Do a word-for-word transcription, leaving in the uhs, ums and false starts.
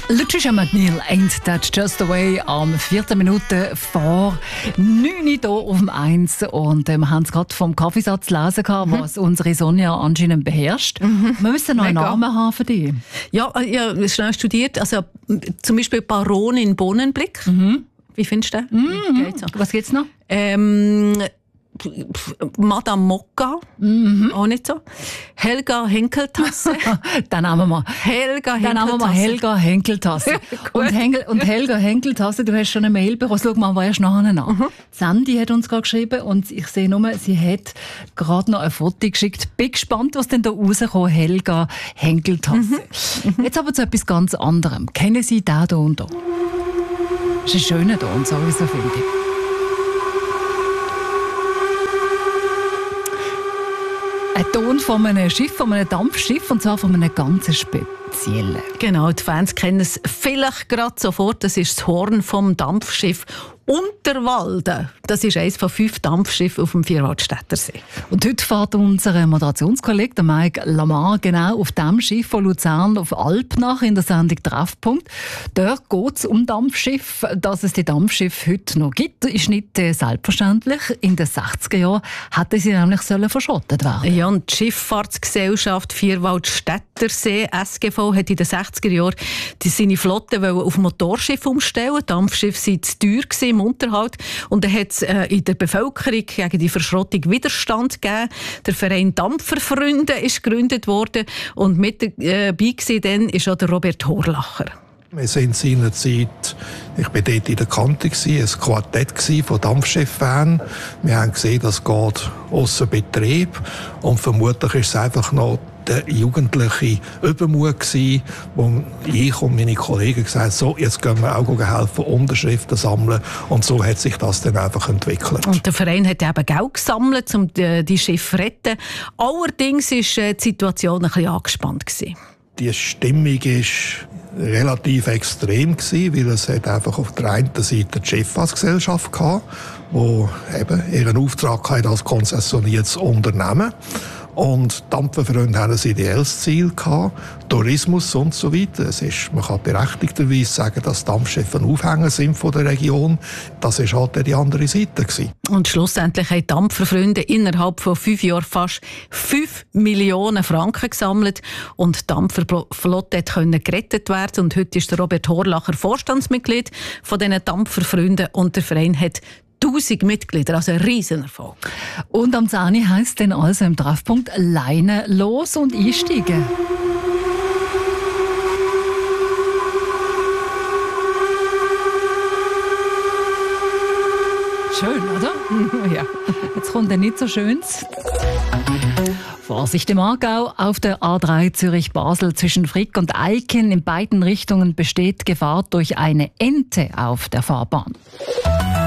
Lucia McNeil, Ain't That Just the Way, am vierzehn Minuten vor neun Uhr hier auf dem eins. Und äh, wir haben es gerade vom Kaffeesatz lesen gehabt, mhm. was unsere Sonja anscheinend beherrscht. Mhm. Wir müssen noch einen Mega. Namen haben für dich. Ja, ich habe schnell studiert. Also, zum Beispiel Baronin Bohnenblick. Mhm. Wie findest du den? Mhm. Geht's so? Was gibt's noch? Ähm, Madame Mokka, Mhm. auch nicht so. Helga Henkeltasse. Dann nehmen wir. Helga Dann nehmen wir mal Henkeltasse. Helga Henkeltasse. und, Hengel, und Helga Henkeltasse, du hast schon eine Mail bekommen. Schau mal, wer ist nachher nach? Mhm. Sandy hat uns gerade geschrieben und ich sehe nur, sie hat gerade noch ein Foto geschickt. Bin gespannt, was denn da rauskommt, Helga Henkeltasse. Mhm. Jetzt aber zu etwas ganz anderem. Kennen Sie den hier und da? Das ist ein schöner Ton, sowieso finde ich. Ein Ton von einem Schiff, von einem Dampfschiff, und zwar von einem ganz speziellen. Genau, die Fans kennen es vielleicht gerade sofort. Das ist das Horn vom Dampfschiff Unterwalden. Das ist eines von fünf Dampfschiffen auf dem Vierwaldstättersee. Und heute fährt unser Moderationskollege, der Mike Lamar, genau auf dem Schiff von Luzern auf Alpnach in der Sendung «Treffpunkt». Dort geht es um Dampfschiff. Dass es die Dampfschiffe heute noch gibt, ist nicht äh, selbstverständlich. In den sechziger Jahren hätten sie nämlich sollen verschrottet werden. Ja, und die Schifffahrtsgesellschaft Vierwaldstättersee, S G V, hat in den sechziger Jahren die seine Flotte auf Motorschiffe umstellen. Dampfschiffe waren zu teuer im Unterhalt. Und dann hat es äh, in der Bevölkerung gegen die Verschrottung Widerstand gegeben. Der Verein Dampferfreunde ist gegründet worden. Und mit dabei äh, dann ist auch der Robert Horlacher. Wir sind seinerzeit, ich war dort in der Kante, ein Quartett von Dampfschifffans. Wir haben gesehen, das geht ausser Betrieb. Und vermutlich ist es einfach noch der jugendliche Übermut gewesen, wo ich und meine Kollegen gesagt haben, so, jetzt gehen wir auch helfen, Unterschriften sammeln. Und so hat sich das dann einfach entwickelt. Und der Verein hat eben Geld gesammelt, um die, die Schiffe zu retten. Allerdings war die Situation ein bisschen angespannt gewesen. Die Stimmung war relativ extrem gewesen, weil es hat einfach auf der einen Seite die Schifffahrtsgesellschaft gehabt, die eben ihren Auftrag hatte als konzessioniertes Unternehmen. Und Dampferfreunde hatten ein ideelles Ziel gehabt, Tourismus und so weiter. Es ist, man kann berechtigterweise sagen, dass Dampfschiffe ein Aufhänger sind von der Region. Das war halt die andere Seite gewesen. Und schlussendlich haben Dampferfreunde innerhalb von fünf Jahren fast fünf Millionen Franken gesammelt und die Dampferflotte konnte gerettet werden. Und heute ist der Robert Horlacher Vorstandsmitglied von diesen Dampferfreunden und der Verein hat tausend Mitglieder, also ein Riesenerfolg. Und am zehn heisst es dann also im Treffpunkt Leine los und einsteigen. Schön, oder? Ja. Jetzt kommt ein nicht so schönes. Vorsicht im Aargau, auf der A drei Zürich-Basel zwischen Frick und Eiken. In beiden Richtungen besteht Gefahr durch eine Ente auf der Fahrbahn.